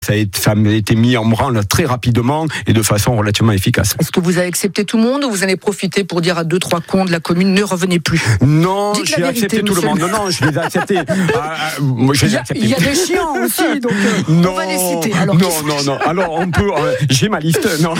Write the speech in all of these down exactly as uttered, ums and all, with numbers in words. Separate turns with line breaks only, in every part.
ça a été, ça a été mis en branle très rapidement et de façon relativement efficace.
Est-ce que vous avez accepté tout le monde ou vous en avez profité pour dire à deux, trois cons de la commune ne revenez plus?
Non,
Dites
j'ai
vérité,
accepté tout le monde. Non, non, je les ai acceptés. Ah, moi, je les ai acceptés.
Il y a des chiants aussi, donc euh,
non,
on va les citer. Alors,
non, non, non. Alors on peut. Euh, j'ai ma liste. Non.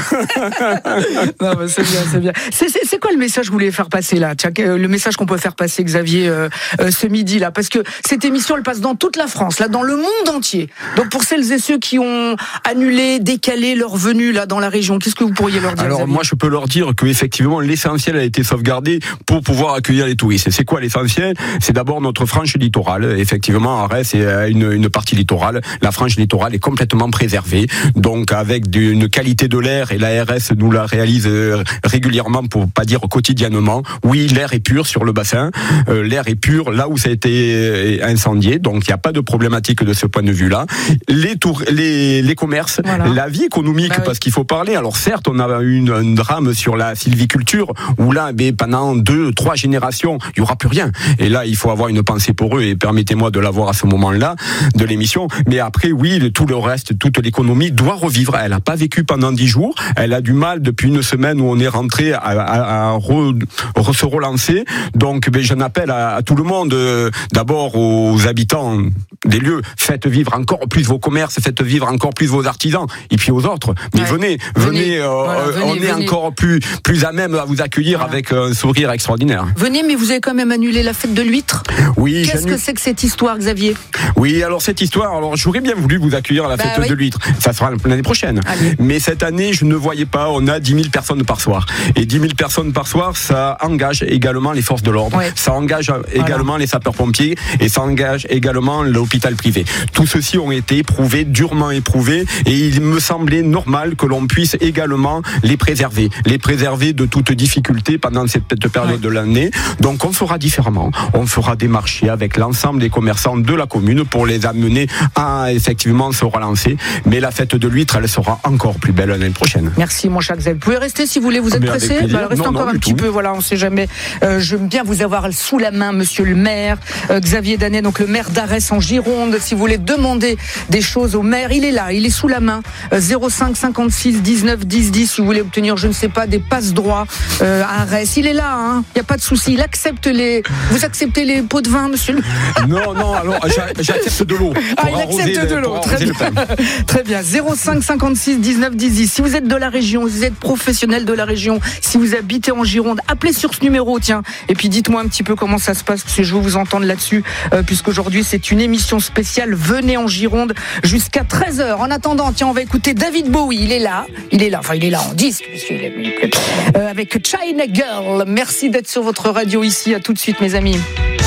non, mais c'est bien, c'est bien. C'est, c'est, c'est quoi le message que vous voulez faire passer là? Tiens, le message qu'on peut faire passer, Xavier, euh, euh, ce midi là, parce que cette émission elle passe dans toute la France, là, dans le monde entier. Donc pour celles et ceux qui ont annulé, décalé leur venue là dans la région, qu'est-ce que vous pourriez leur dire?
Alors
Xavier?
moi je peux leur dire que effectivement l'essentiel a été sauvegardé pour pouvoir accueillir les touristes. Et c'est quoi l'essentiel? C'est d'abord notre frange littorale. Effectivement, Arès c'est une, une partie littorale. La frange littorale est complètement préservée, donc avec une qualité de l'air, et l'A R S nous la réalise régulièrement, pour pas dire quotidiennement. Oui, l'air est pur sur le bassin, euh, l'air est pur là où ça a été incendié, donc il n'y a pas de problématique de ce point de vue-là. Les tours, les, les commerces, voilà. La vie économique, bah oui. Parce qu'il faut parler. Alors certes, on a eu une, une drame sur la sylviculture, où là, ben, pendant deux, trois générations, il n'y aura plus rien. Et là, il faut avoir une pensée pour eux, et permettez-moi de l'avoir à ce moment-là de l'émission. Mais après, oui, tout le reste, toute l'économie doit revivre. Elle n'a pas vécu pendant dix jours. Elle a du mal depuis une semaine où on est rentré à, à, à re, re, se relancer. Donc, ben, j'en appelle à, à tout le monde, euh, d'abord aux habitants des lieux, faites vivre encore plus vos commerces, faites vivre encore plus vos artisans, et puis aux autres. Mais ouais. venez, venez, venez, euh, voilà, venez on venez. est encore plus, plus à même à vous accueillir voilà. avec un sourire extraordinaire.
Venez, mais vous avez quand même annulé la fête de l'huître.
Oui.
Qu'est-ce que c'est que cette histoire, Xavier?
Oui, alors cette histoire, alors j'aurais bien voulu vous accueillir à la bah fête oui. de l'huître. Ça sera l'année prochaine. Allez. Mais cette année, je ne voyais pas, on a dix mille personnes par soir. Et dix mille personnes par soir, ça engage également les forces de l'ordre. Ouais. Ça engage également voilà. les sapeurs-pompiers, et ça engage également l'hôpital privé. Tous ceux-ci ont été éprouvés, durement éprouvés, et il me semblait normal que l'on puisse également les préserver. Les préserver de toute difficulté pendant cette période ouais. de l'année. Donc on fera différemment. On fera des marchés avec l'ensemble des commerçants de la commune pour les amener à effectivement se relancer. Mais la fête de l'huître, elle sera encore plus belle l'année prochaine.
Merci mon cher Xavier. Vous pouvez rester si vous voulez, vous êtes ah, pressé bah, Restez non, encore non, un petit tout. peu, voilà, on ne sait jamais. Euh, J'aime bien vous avoir sous la main, monsieur le maire, euh, Xavier Danet, donc le maire d'Arès en Gironde. Si vous voulez demander des choses au maire, il est là, il est sous la main. Euh, zéro cinq cinquante-six dix-neuf dix dix, si vous voulez obtenir, je ne sais pas, des passe-droits euh, à Arès. Il est là, il hein, n'y a pas de souci. Il accepte les... Vous acceptez les pots de vin, monsieur le maire?
Non, non, alors j'accepte de l'eau.
Ah, il accepte de l'eau, très bien. Très bien. zéro cinq cinquante-six dix-neuf dix dix. Si vous êtes de la région, si vous êtes professionnel de la région, si vous habitez en Gironde, appelez sur ce numéro, tiens. Et puis dites-moi un petit peu comment ça se passe, parce que je veux vous entendre là-dessus, euh, puisqu'aujourd'hui c'est une émission spéciale. Venez en Gironde jusqu'à treize heures. En attendant, tiens, on va écouter David Bowie. Il est là. Il est là. Enfin, il est là en disque, puisqu'il est euh, avec China Girl. Merci d'être sur votre radio ici. À tout de suite, mes amis.